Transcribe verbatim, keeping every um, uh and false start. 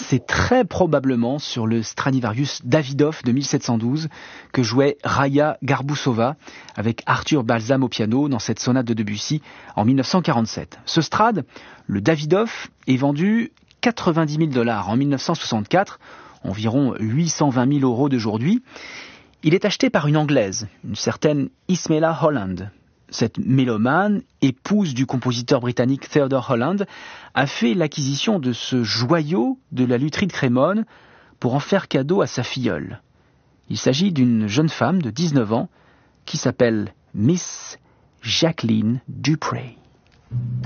c'est très probablement sur le Stradivarius Davidoff de mille sept cent douze que jouait Raya Garbusova avec Arthur Balsam au piano dans cette sonate de Debussy en mille neuf cent quarante-sept. Ce Strad, le Davidoff, est vendu quatre-vingt-dix mille dollars en mille neuf cent soixante-quatre, environ huit cent vingt mille euros d'aujourd'hui. Il est acheté par une Anglaise, une certaine Ismela Holland. Cette mélomane, épouse du compositeur britannique Theodore Holland, a fait l'acquisition de ce joyau de la lutherie de Crémone pour en faire cadeau à sa filleule. Il s'agit d'une jeune femme de dix-neuf ans qui s'appelle Miss Jacqueline Dupree.